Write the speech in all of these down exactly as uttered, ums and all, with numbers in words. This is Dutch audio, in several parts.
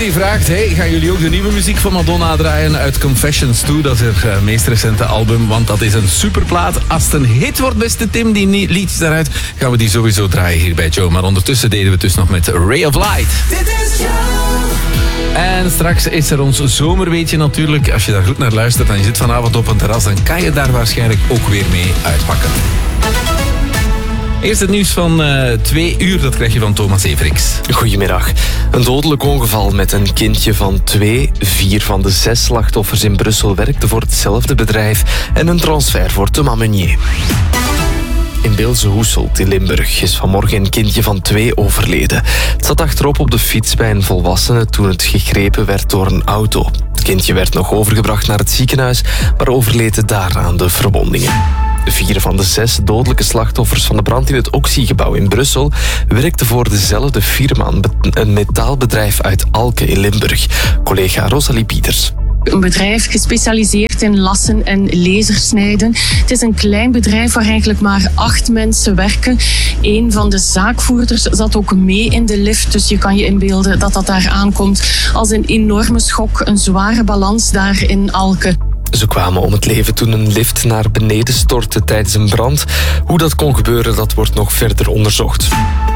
die vraagt, hey, gaan jullie ook de nieuwe muziek van Madonna draaien uit Confessions twee? Dat is haar uh, meest recente album, want dat is een superplaat. Als het een hit wordt, beste Tim, die liedjes daaruit, gaan we die sowieso draaien hier bij Joe. Maar ondertussen deden we het dus nog met Ray of Light. Dit is Joe. En straks is er ons zomerweetje natuurlijk. Als je daar goed naar luistert en je zit vanavond op een terras, dan kan je daar waarschijnlijk ook weer mee uitpakken. Eerst het nieuws van uh, twee uur, dat krijg je van Thomas Everix. Goedemiddag. Een dodelijk ongeval met een kindje van twee. Vier van de zes slachtoffers in Brussel werkten voor hetzelfde bedrijf en een transfer voor Thomas Meunier. In Beelse-Hoeselt in Limburg is vanmorgen een kindje van twee overleden. Het zat achterop op de fiets bij een volwassene toen het gegrepen werd door een auto. Het kindje werd nog overgebracht naar het ziekenhuis, maar overleed daar aan de verwondingen. Vier van de zes dodelijke slachtoffers van de brand in het Oxygebouw in Brussel werkten voor dezelfde firma, een metaalbedrijf uit Alke in Limburg. Collega Rosalie Pieters. Een bedrijf gespecialiseerd in lassen en lasersnijden. Het is een klein bedrijf waar eigenlijk maar acht mensen werken. Een van de zaakvoerders zat ook mee in de lift, dus je kan je inbeelden dat dat daar aankomt als een enorme schok, een zware balans daar in Alke. Ze kwamen om het leven toen een lift naar beneden stortte tijdens een brand. Hoe dat kon gebeuren, dat wordt nog verder onderzocht.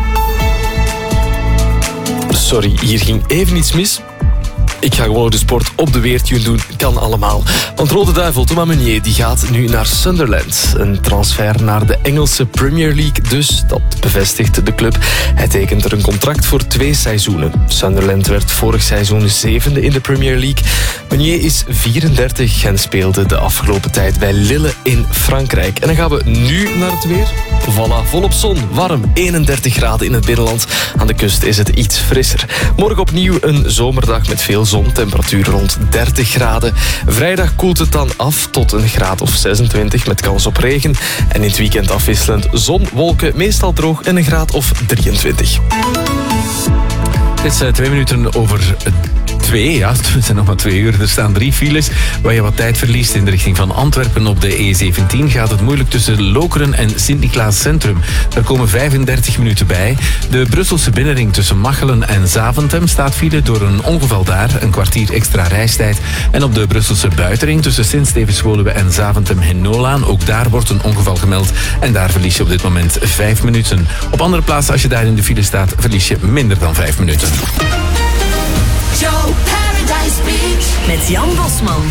Sorry, hier ging even iets mis. Ik ga gewoon de sport op de weertune doen. Kan allemaal. Want Rode Duivel, Thomas Meunier, die gaat nu naar Sunderland. Een transfer naar de Engelse Premier League dus. Dat bevestigt de club. Hij tekent er een contract voor twee seizoenen. Sunderland werd vorig seizoen zevende in de Premier League. Meunier is vierendertig en speelde de afgelopen tijd bij Lille in Frankrijk. En dan gaan we nu naar het weer. Voilà, volop zon, warm, eenendertig graden in het binnenland. Aan de kust is het iets frisser. Morgen opnieuw een zomerdag met veel zon, temperatuur rond dertig graden. Vrijdag koelt het dan af tot een graad of zesentwintig met kans op regen. En in het weekend afwisselend zon, wolken, meestal droog en een graad of drieëntwintig. Het is uh, twee minuten over twee, ja, het zijn nog maar twee uur. Er staan drie files waar je wat tijd verliest. In de richting van Antwerpen op de E zeventien gaat het moeilijk tussen Lokeren en Sint-Niklaas Centrum. Daar komen vijfendertig minuten bij. De Brusselse binnenring tussen Machelen en Zaventem staat file door een ongeval daar. Een kwartier extra reistijd. En op de Brusselse buitenring tussen Sint-Stevens-Woluwe en Zaventem-Henolaan, ook daar wordt een ongeval gemeld. En daar verlies je op dit moment vijf minuten. Op andere plaatsen, als je daar in de file staat, verlies je minder dan vijf minuten. Joe Paradise Beach met Jan Bosman.